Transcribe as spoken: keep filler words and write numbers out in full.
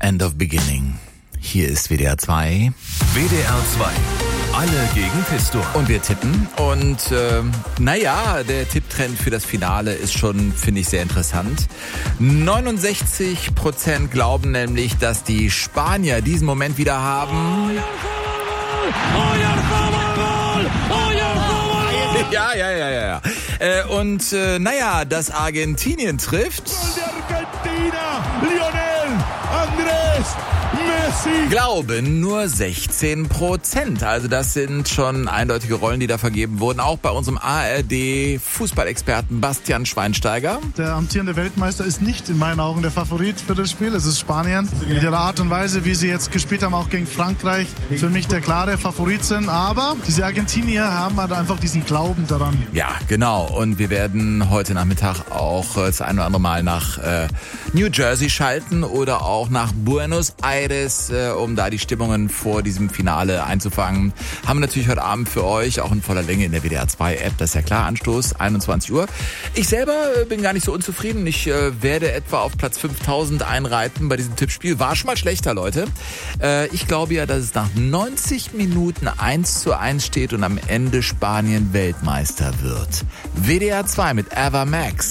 End of Beginning. Hier ist W D R zwei. W D R zwei. Alle gegen Pistor. Und wir tippen. Und äh, naja, der Tipptrend für das Finale ist schon, finde ich, sehr interessant. neunundsechzig Prozent glauben nämlich, dass die Spanier diesen Moment wieder haben. Ja, ja, ja, ja. Äh, und äh, naja, dass Argentinien trifft. Lionel Andrés Messi. Glauben nur sechzehn Prozent. Also das sind schon eindeutige Rollen, die da vergeben wurden. Auch bei unserem A R D-Fußballexperten Bastian Schweinsteiger. Der amtierende Weltmeister ist nicht in meinen Augen der Favorit für das Spiel. Es ist Spanien. In der Art und Weise, wie sie jetzt gespielt haben, auch gegen Frankreich, für mich der klare Favorit sind. Aber diese Argentinier haben halt einfach diesen Glauben daran. Ja, genau. Und wir werden heute Nachmittag auch das ein oder andere Mal nach äh, New Jersey schalten oder auch nach Buenos Aires, äh, um da die Stimmungen vor diesem Finale einzufangen. Haben wir natürlich heute Abend für euch, auch in voller Länge in der W D R zwei App, das ist ja klar, Anstoß, einundzwanzig Uhr. Ich selber äh, bin gar nicht so unzufrieden. Ich äh, werde etwa auf Platz fünftausend einreiten bei diesem Tippspiel. War schon mal schlechter, Leute. Äh, ich glaube ja, dass es nach neunzig Minuten eins zu eins steht und am Ende Spanien Weltmeister wird. W D R zwei mit Ava Max.